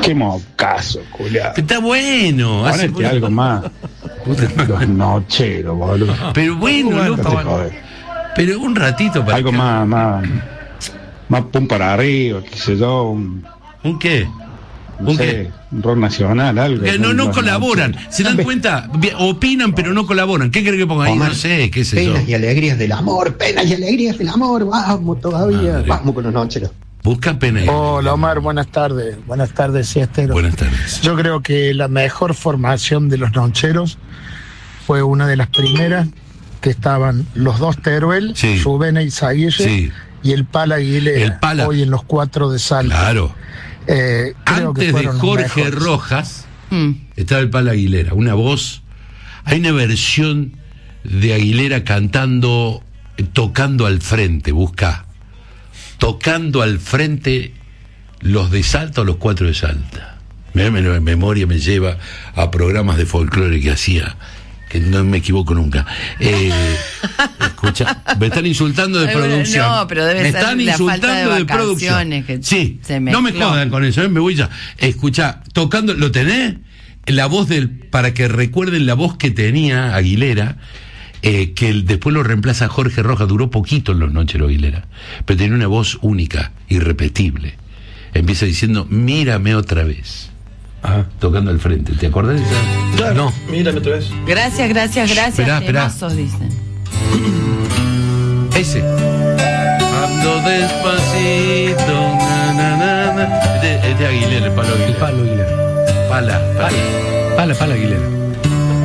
Qué mocazo, culiado. Está bueno. Ponete algo más. Los nocheros, boludo. Pero bueno, No loco. te jodes. Pero un ratito para. Algo más pum para arriba, qué sé yo, ¿Un qué? no sé, un rock nacional, algo. Que no colaboran. ¿Se dan cuenta? Opinan, pero no colaboran. ¿Qué creen que pongan ahí? Omar, No sé, qué sé yo. Penas y alegrías del amor, penas y alegrías del amor. Vamos todavía. Madre. Vamos con los nocheros. Busca pena y Hola Omar, buenas tardes. Buenas tardes, siesteros. Buenas tardes. Yo creo que la mejor formación de los nocheros fue una de las primeras que estaban los dos Teruel, Sí. Rubén Eizaguirre Sí. y el Pala Aguilera. El Pala. Hoy en los 4 de Salta. Claro. Creo que Antes de fueron los Jorge mejores. Rojas estaba el Pala Aguilera, una voz. Hay una versión de Aguilera cantando, tocando al frente, busca. Tocando al frente los de Salta o los 4 de Salta. Mi memoria me lleva a programas de folclore que hacía, que no me equivoco nunca. Escucha, me están insultando de producción. No, pero debe me ser están la insultando falta de producción. vacaciones que Sí, se no me mezcló. jodan con eso, me voy ya. Escucha, tocando, ¿lo tenés? La voz para que recuerden la voz que tenía Aguilera, que después lo reemplaza Jorge Rojas, duró poquito en los Nocheros Aguilera, pero tenía una voz única, irrepetible. Empieza diciendo, mírame otra vez. Tocando al frente, ¿te acordás de esa? Claro, No. mírame otra vez. Gracias, Esperá. temazos, dicen. Ese. Ando despacito, na. Este Aguilera, el Palo Aguilera. El Palo Aguilera. Pala Pala Aguilera.